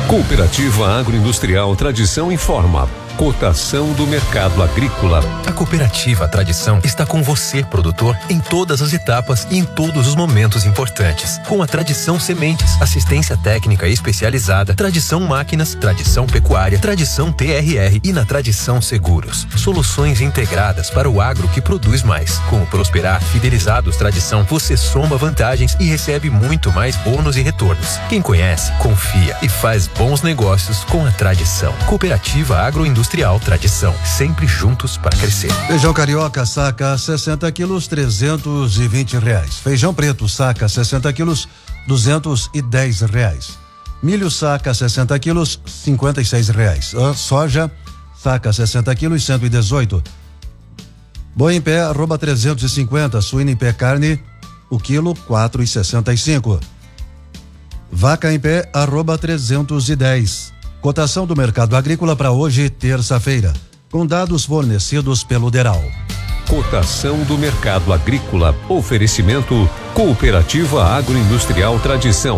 Cooperativa Agroindustrial Tradição informa. Cotação do mercado agrícola. A Cooperativa Tradição está com você, produtor, em todas as etapas e em todos os momentos importantes. Com a Tradição Sementes, assistência técnica especializada, Tradição Máquinas, Tradição Pecuária, Tradição TRR e na Tradição Seguros. Soluções integradas para o agro que produz mais. Com o Prosperar Fidelizados Tradição, você soma vantagens e recebe muito mais bônus e retornos. Quem conhece, confia e faz bons negócios com a Tradição. Cooperativa Agroindustrial Tradição, sempre juntos para crescer. Feijão carioca, saca 60 quilos, R$320. Feijão preto, saca 60 quilos, R$210. Milho, saca 60 quilos, R$56. Soja, saca 60 quilos, R$118. Boi em pé, @350. Suíno em pé, carne, o quilo, R$4,65. Vaca em pé, @310. Cotação do mercado agrícola para hoje, terça-feira, com dados fornecidos pelo DERAL. Cotação do mercado agrícola. Oferecimento Cooperativa Agroindustrial Tradição.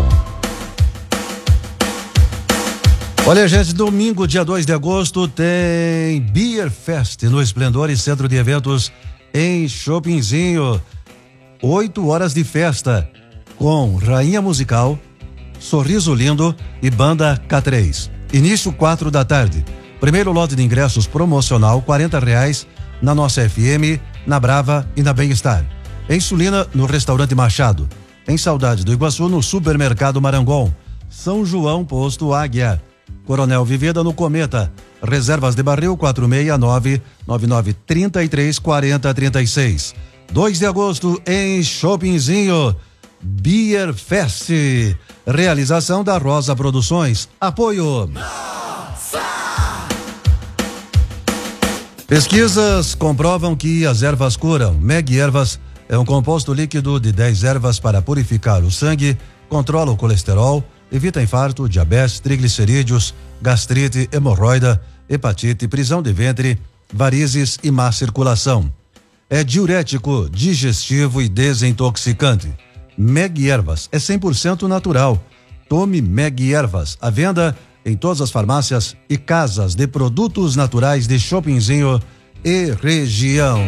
Olha, gente, domingo, dia 2 de agosto, tem Beer Fest no Esplendor e Centro de Eventos em Shoppingzinho. 8 horas de festa com Rainha Musical, Sorriso Lindo e Banda K3. Início 4 da tarde. Primeiro lote de ingressos promocional, R$40 na nossa FM, na Brava e na Bem-Estar. Em Sulina, no Restaurante Machado. Em Saudade do Iguaçu, no Supermercado Marangon. São João, Posto Águia. Coronel Viveda, no Cometa. Reservas de barril 469-9933-4036. 2 de agosto em Shoppingzinho. Beer Fest. Realização da Rosa Produções. Apoio. Nossa! Pesquisas comprovam que as ervas curam. Meg Ervas é um composto líquido de 10 ervas para purificar o sangue, controla o colesterol, evita infarto, diabetes, triglicerídeos, gastrite, hemorroida, hepatite, prisão de ventre, varizes e má circulação. É diurético, digestivo e desintoxicante. Meg Ervas é 100% natural. Tome Meg Ervas, à venda em todas as farmácias e casas de produtos naturais de Shoppingzinho e região.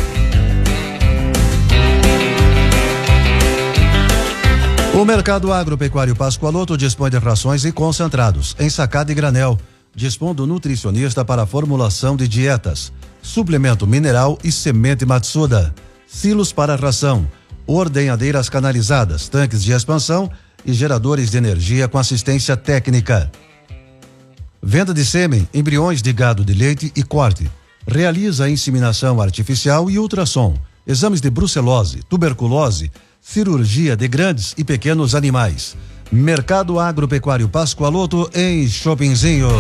O Mercado Agropecuário Pascoaloto dispõe de rações e concentrados, ensacado e granel. Dispõe do nutricionista para a formulação de dietas, suplemento mineral e semente Matsuda, silos para ração, ordenhadeiras canalizadas, tanques de expansão e geradores de energia com assistência técnica. Venda de sêmen, embriões de gado de leite e corte. Realiza a inseminação artificial e ultrassom, exames de brucelose, tuberculose, cirurgia de grandes e pequenos animais. Mercado Agropecuário Pascoaloto em Shoppingzinho.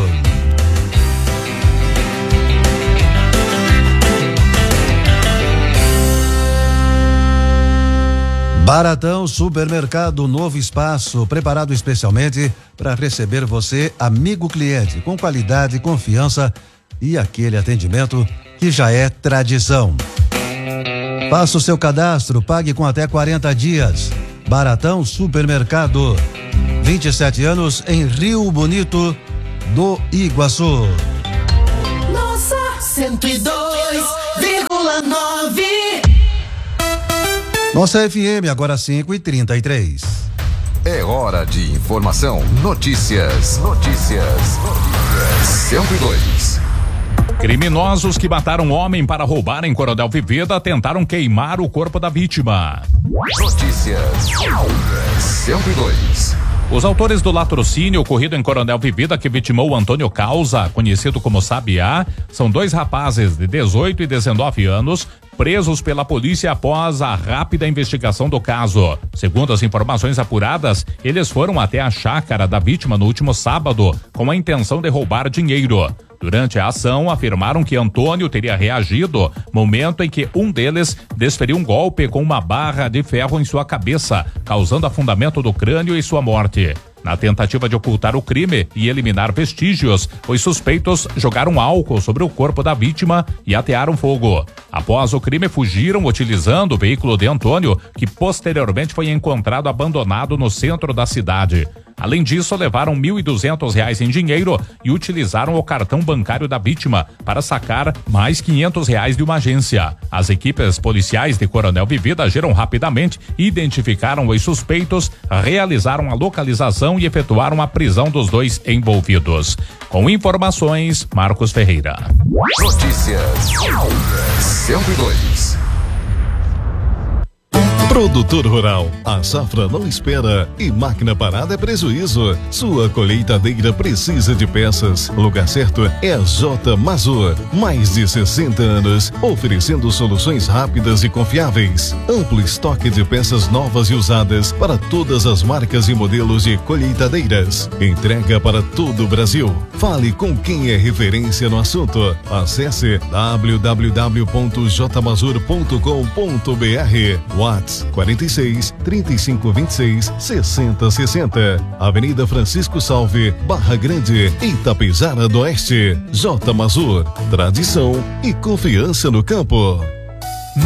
Baratão Supermercado, novo espaço preparado especialmente para receber você, amigo cliente, com qualidade, confiança e aquele atendimento que já é tradição. Faça o seu cadastro, pague com até 40 dias. Baratão Supermercado, 27 anos em Rio Bonito do Iguaçu. Nossa, 102,9. Nossa FM, agora 5h33. É hora de informação. Notícias. 102. Criminosos que mataram homem para roubar em Coronel Viveda tentaram queimar o corpo da vítima. Notícias. 102. Os autores do latrocínio ocorrido em Coronel Viveda, que vitimou Antônio Causa, conhecido como Sabiá, são 2 rapazes de 18 e 19 anos, presos pela polícia após a rápida investigação do caso. Segundo as informações apuradas, eles foram até a chácara da vítima no último sábado, com a intenção de roubar dinheiro. Durante a ação, afirmaram que Antônio teria reagido, momento em que um deles desferiu um golpe com uma barra de ferro em sua cabeça, causando afundamento do crânio e sua morte. Na tentativa de ocultar o crime e eliminar vestígios, os suspeitos jogaram álcool sobre o corpo da vítima e atearam fogo. Após o crime, fugiram utilizando o veículo de Antônio, que posteriormente foi encontrado abandonado no centro da cidade. Além disso, levaram R$1.200 em dinheiro e utilizaram o cartão bancário da vítima para sacar mais R$500 de uma agência. As equipes policiais de Coronel Vivida agiram rapidamente, identificaram os suspeitos, realizaram a localização e efetuaram a prisão dos 2 envolvidos. Com informações, Marcos Ferreira. Notícias 102. Produtor rural, a safra não espera e máquina parada é prejuízo. Sua colheitadeira precisa de peças. O lugar certo é a J Mazur. Mais de 60 anos, oferecendo soluções rápidas e confiáveis. Amplo estoque de peças novas e usadas para todas as marcas e modelos de colheitadeiras. Entrega para todo o Brasil. Fale com quem é referência no assunto. Acesse www.jmazur.com.br. WhatsApp 46 35 26 60 60. Avenida Francisco Salve, Barra Grande, Itapejara do Oeste. J Mazur, tradição e confiança no campo.